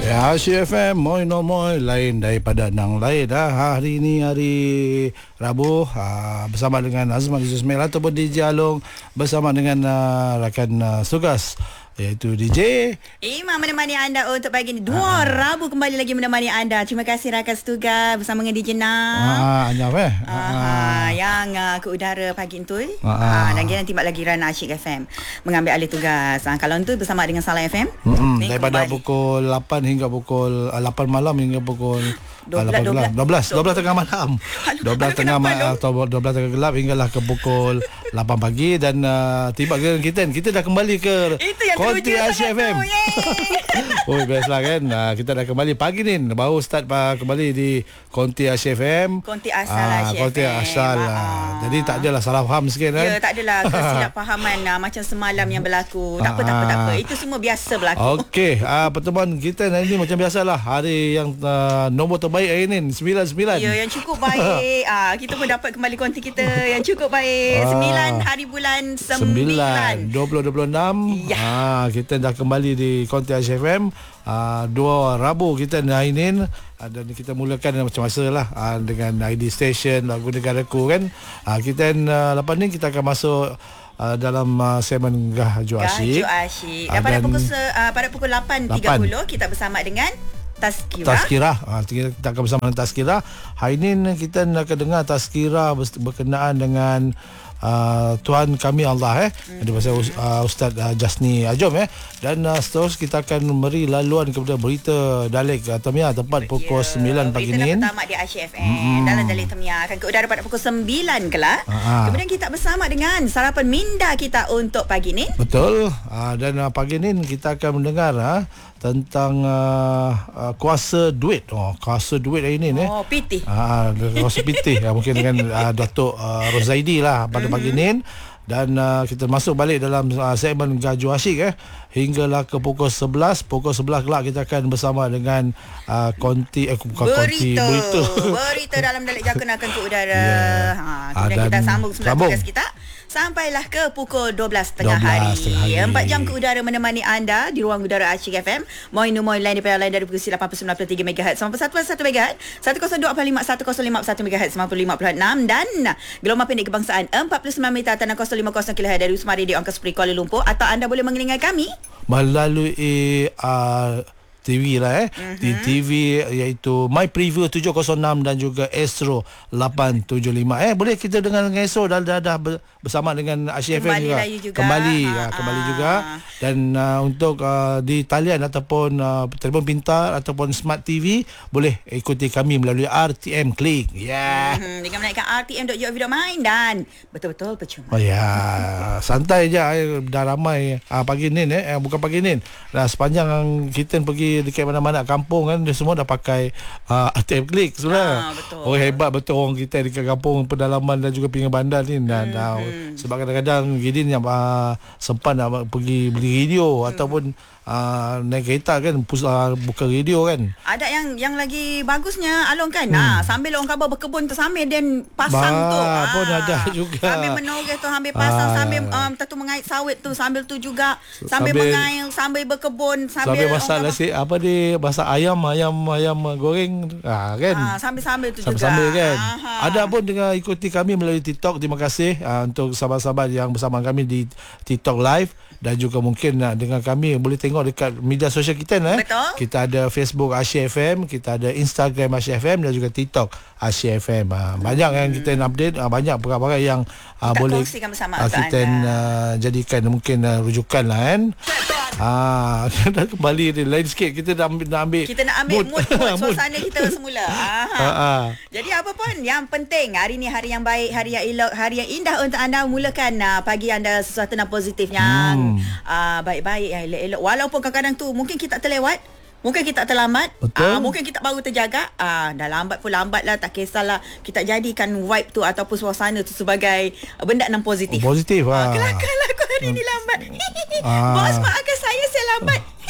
Ya, CFM Moy No Moy lain daripada nang lain dah. Hari ni hari Rabu bersama dengan Azman Ismail ataupun DJ Along bersama dengan rakan tugas iaitu DJ Imam menemani anda untuk pagi ni. Dua Rabu kembali lagi menemani anda. Terima kasih rakan setugas bersama dengan DJ Nam. Anyam yang ke udara pagi tu. Dan dia nanti lagi Rana Asyik FM mengambil alih tugas. Kalau tu bersama dengan Salah FM. Daripada kembali pukul 8 hingga pukul 8 malam hingga pukul 12 tengah malam. 12 tengah malam atau 12 tengah gelap hinggalah ke pukul 8 pagi dan tiba giliran kita dah kembali ke Konti Asyik FM. Oh, bestlah kan. Kita dah kembali pagi ni. Baru start kembali di Konti Asyik FM. Konti asal Asyik FM. Konti asal. Jadi tak adalah salah faham sikit kan. Ya, tak adalah kesilapfahaman macam semalam yang berlaku. Tak apa. Itu semua biasa berlaku. Okey, pertemuan kita hari ni macam biasalah. Hari yang nombor terbaik hari ni 99. Ya, yang cukup baik. Kita pun dapat kembali konti kita yang cukup baik. 9 hari bulan 9 2026. Ya. Kita dah kembali di Konti Asyik FM. Dua Rabu kita hari ni dan kita mulakan macam masa lah dengan ID Station Lagu Negaraku kan. Kita lepas ni kita akan masuk dalam segmen Gaju Asyik. Dan pada pukul 8.30 kita bersama dengan Tazkirah. Kita akan bersama dengan Tazkirah. Hari ini kita akan dengar Tazkirah berkenaan dengan Tuhan kami Allah daripada Ustaz Jasni Ajom dan seterusnya kita akan memberi laluan kepada berita Dalik Temia tepat pukul 9 pagi ni. Berita pertama di Asyik FM dalam Dalik Temia akan ke udara pada pukul 9 kelak. Kemudian kita bersama dengan sarapan minda kita untuk pagi ni. Betul. Dan pagi ni kita akan mendengar tentang kuasa duit. Kuasa duit hari ni PT. Kuasa PT mungkin dengan Datuk Rozaidi lah pada pagi ni. Dan kita masuk balik dalam segmen Gaju Asyik hinggalah ke pukul 11. Pukul 11 kelak kita akan bersama dengan berita dalam Dalik Jakun akan ke udara. Kemudian kita sambung tugas kita sampailah ke pukul 12 tengah hari. 4 jam ke udara menemani anda di ruang udara Asyik FM. Moy No Moy lain dari frekuensi 89.3 MHz, 91.1 MHz, 102.5, 105.1 MHz, 95.6 dan gelombang pendek kebangsaan 49 meter tanah 050 kHz dari Usma Radio Angka Seperi Kuala Lumpur. Atau anda boleh mendengar kami melalui TV lah di TV iaitu My Preview 706 dan juga Astro 875. Boleh kita dengar dengan Astro dah bersama dengan Asyik FM juga. Kembali juga. Dan untuk di talian ataupun telefon pintar ataupun smart TV boleh ikuti kami melalui RTM Klik. Dengan menaikkan rtm.gov.my dan betul-betul percuma. Santai je dah ramai pagi ni bukan pagi ni. Dah sepanjang kita pergi dekat mana-mana kampung kan dia semua dah pakai RTM Klik sebenarnya. Betul. Hebat betul orang kita dekat kampung pedalaman dan juga pinggir bandar ni sebab kadang-kadang gini yang sempat nak pergi beli radio ataupun naik kereta kan buka radio kan. Ada yang lagi bagusnya Along kan. Sambil orang khabar berkebun tu sambil dia pasang tu. Pun ada juga. Sambil menoreh tu sambil pasang sambil tentu mengait sawit tu sambil tu juga sambil mengail sambil berkebun sambil masak nasi masak ayam goreng kan. Sambil tu sambil juga. Kan. Ada pun dengan ikuti kami melalui TikTok. Terima kasih untuk sahabat-sahabat yang bersama kami di TikTok live dan juga mungkin dengan kami boleh tengok dekat media sosial kita Betul. Kita ada Facebook Asyik FM, kita ada Instagram Asyik FM dan juga TikTok Asyik FM. Banyak yang kita update, banyak perkara-perkara yang boleh kita jadikan mungkin rujukan lah kan. Dah kembali lain sikit. Kita nak ambil mood suasana kita semula. Jadi apa pun yang penting hari ni hari yang baik, hari yang elok, hari yang indah untuk anda mulakan pagi anda sesuatu yang positif yang baik-baik, yang elok-elok. Walaupun kadang-kadang tu mungkin kita terlewat, mungkin kita terlambat, mungkin kita baru terjaga. Dah lambat pun lambat lah, tak kisahlah. Kita jadikan vibe tu ataupun suasana tu sebagai benda yang positif. Positif kelakar lah aku hari ni lambat. Bos maafkan saya lambat.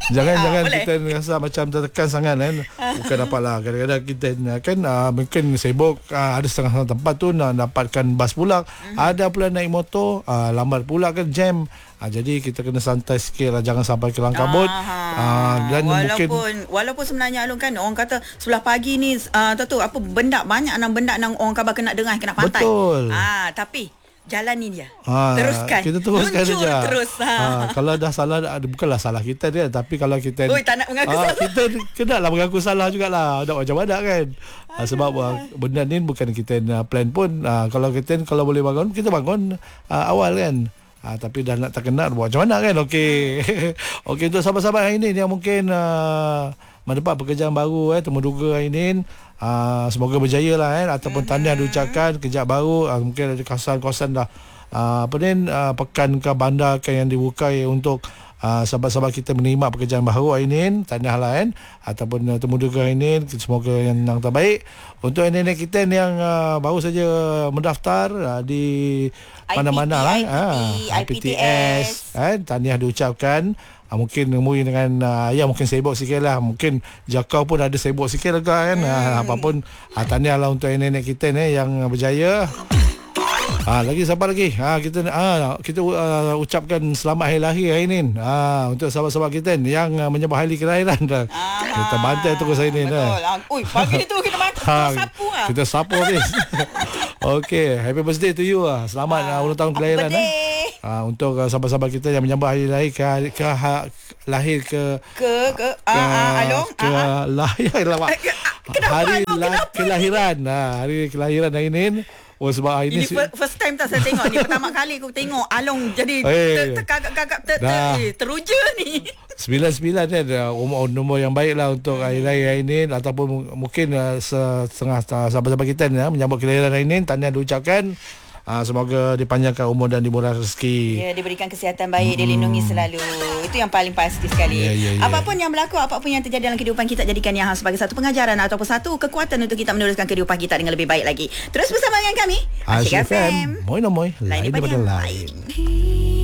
Jangan kita rasa macam tertekan sangat kan. Bukan dapatlah. Kadang-kadang kita kan mungkin sibuk, ada setengah tempat tu nak dapatkan bas pula. Ada pula naik motor, lambat pula kan, jam. Jadi kita kena santai sikit lah, jangan sampai kelang kabut. Dan walaupun sebenarnya Along kan orang kata sebelah pagi ni tahu apa banyak benda orang khabar kena dengar, kena pantai. Betul. Tapi jalani dia. Teruskan. Kita teruskan saja. Terus. Kalau dah salah, bukanlah salah kita dia, tapi kalau kita tak nak mengaku salah. Kita kenalah mengaku salah jugalah. Nak macam mana kan. Sebab benda ni bukan kita plan pun. Kalau boleh bangun, kita bangun awal kan. Tapi dah nak terkena, buat macam mana kan. Okey. Okey, untuk sahabat-sahabat hari ni yang mungkin mendapat pekerjaan baru, temuduga hari ni, semoga berjaya lah ataupun tahniah diucapkan, kerja baru, mungkin ada kawasan-kawasan dah pekan ke bandar yang dibukai untuk sahabat-sahabat kita menerima pekerjaan baru hari ini, tahniah lah ataupun temuduga hari ini, semoga yang terbaik. Untuk nenek kita yang baru saja mendaftar di mana-mana lah, IPTS, tahniah diucapkan. Mungkin Mui dengan ayah mungkin sibuk sikit lah, mungkin Jakau pun ada sibuk sikit lah kan. Apapun tahniah lah untuk nenek kita ni yang berjaya. Lagi siapa lagi? Kita ucapkan selamat hari lahir hari ni. Untuk sahabat-sahabat kita yang menyambut hari kelahiran. Kita bantai terus hari ni. Betul. Pagi ni tu kita bantai, sapu lah. Kita sapu habis. Okey, happy birthday to you. Selamat ulang tahun kelahiran. Untuk sahabat-sahabat kita yang menyambut hari lahir hari kelahiran. Hari kelahiran hari ni. Sebab hari ini first time tak saya tengok ni. Pertama kali aku tengok Along jadi terkagap-kagap teruja ni. 99 ni ada nombor yang baik lah untuk hari raya ini, ataupun mungkin setengah sahabat-sahabat kita ni menyambut kelahiran hari ini, tahniah diucapkan. Semoga dipanjangkan umur dan dimurah rezeki. Ya, diberikan kesihatan baik, dilindungi selalu. Itu yang paling pasti sekali. Apapun yang berlaku, apapun yang terjadi dalam kehidupan kita, jadikan yang sebagai satu pengajaran ataupun satu kekuatan untuk kita meneruskan kehidupan kita dengan lebih baik lagi. Terus bersama dengan kami, Asyik FM. Lain daripada lain.